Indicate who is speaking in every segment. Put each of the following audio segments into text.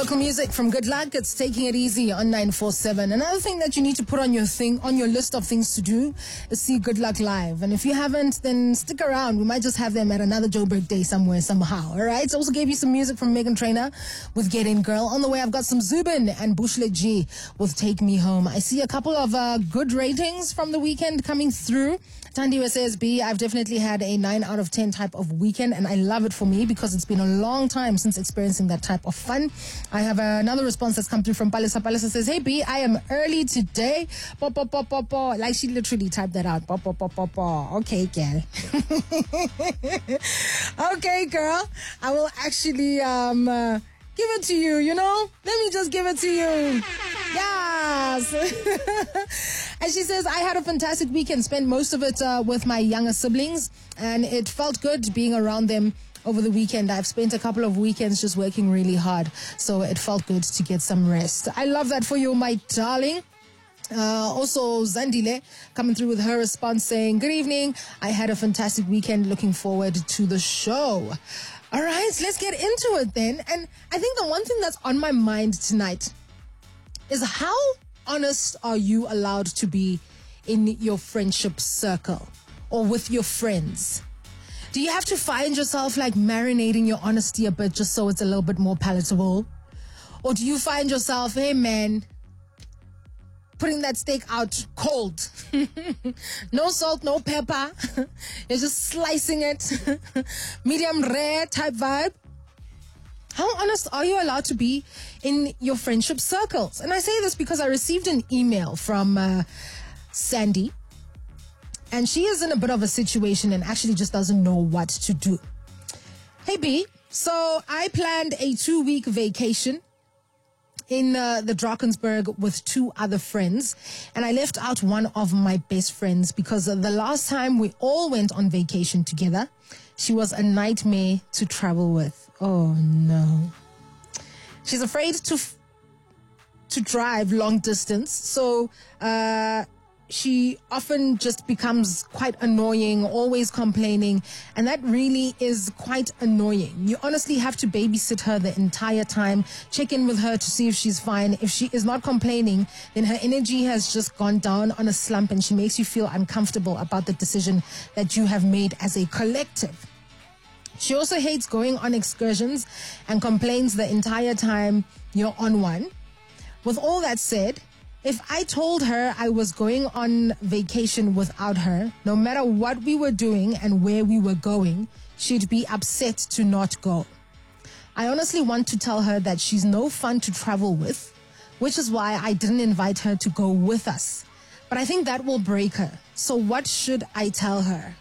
Speaker 1: Local music from Good Luck. It's Taking It Easy on 947. Another thing that you need to put on your list of things to do is see Good Luck live. And if you haven't, then stick around. We might just have them at another Joburg day somewhere, somehow. All right. So also gave you some music from Megan Trainor with Get In Girl. On the way, I've got some Zubin and Bushlet G with Take Me Home. I see a couple of good ratings from the weekend coming through. Tandiwe says, B, I've definitely had a 9 out of 10 type of weekend, and I love it for me because it's been a long time since experiencing that type of fun. I have another response that's come through from Palisa. Palisa says, hey, B, I am early today. Like she literally typed that out. Okay, girl. Okay, girl. I will actually give it to you, you know? Let me just give it to you. Yes. And she says, I had a fantastic weekend, spent most of it with my younger siblings, and it felt good being around them over the weekend. I've spent a couple of weekends just working really hard, so it felt good to get some rest. I love that for you, my darling. Also, Zandile coming through with her response saying, good evening. I had a fantastic weekend. Looking forward to the show. All right, let's get into it then. And I think the one thing that's on my mind tonight is how honest are you allowed to be in your friendship circle or with your friends? Do you have to find yourself like marinating your honesty a bit just so it's a little bit more palatable? Or do you find yourself, hey man, putting that steak out cold? No salt, no pepper. You're just slicing it. Medium rare type vibe. How honest are you allowed to be in your friendship circles? And I say this because I received an email from Sandy. And she is in a bit of a situation and actually just doesn't know what to do. Hey, B. So I planned a 2-week vacation in the Drakensberg with 2 other friends. And I left out one of my best friends because the last time we all went on vacation together, she was a nightmare to travel with. Oh, no. She's afraid to drive long distance. So she often just becomes quite annoying, always complaining. And that really is quite annoying. You honestly have to babysit her the entire time, check in with her to see if she's fine. If she is not complaining, then her energy has just gone down on a slump and she makes you feel uncomfortable about the decision that you have made as a collective. She also hates going on excursions and complains the entire time you're on one. With all that said, if I told her I was going on vacation without her, no matter what we were doing and where we were going, she'd be upset to not go. I honestly want to tell her that she's no fun to travel with, which is why I didn't invite her to go with us. But I think that will break her. So what should I tell her?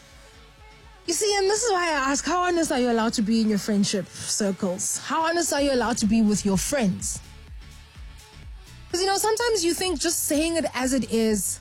Speaker 1: You see, and this is why I ask, how honest are you allowed to be in your friendship circles? How honest are you allowed to be with your friends? Because, you know, sometimes you think just saying it as it is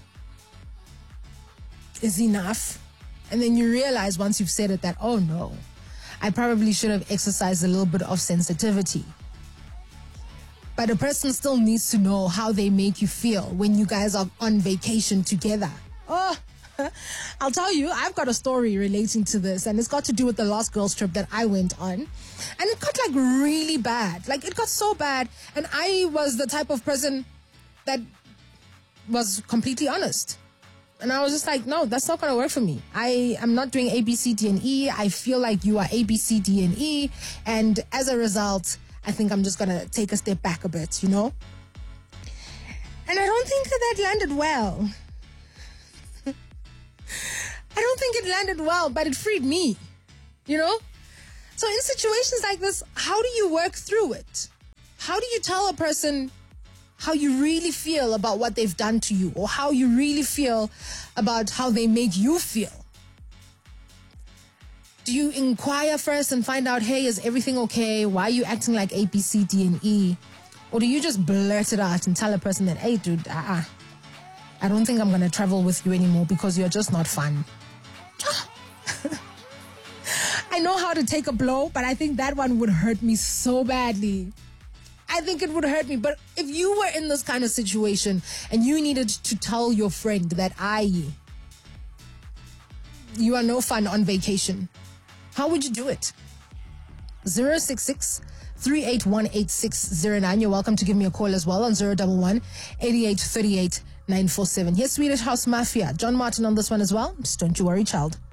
Speaker 1: enough. And then you realize once you've said it that, oh no, I probably should have exercised a little bit of sensitivity. But a person still needs to know how they make you feel when you guys are on vacation together. Oh, I'll tell you, I've got a story relating to this, and it's got to do with the last girls trip that I went on. And it got like really bad. Like it got so bad. And I was the type of person that was completely honest. And I was just like, no, that's not going to work for me. I am not doing A, B, C, D, and E. I feel like you are A, B, C, D, and E. And as a result, I think I'm just going to take a step back a bit, you know? And I don't think that landed well. I don't think it landed well, but it freed me, you know? So in situations like this, how do you work through it? How do you tell a person how you really feel about what they've done to you, or how you really feel about how they make you feel? Do you inquire first and find out, hey, is everything okay? Why are you acting like A, B, C, D, and E? Or do you just blurt it out and tell a person that, hey, dude, I don't think I'm going to travel with you anymore because you're just not fun. I know how to take a blow, but I think that one would hurt me so badly. I think it would hurt me. But if you were in this kind of situation and you needed to tell your friend that you are no fun on vacation, how would you do it? 066 0818-381-8609. You're welcome to give me a call as well on 011 88 38 947. Here's Swedish House Mafia. John Martin on this one as well. Just don't you worry, child.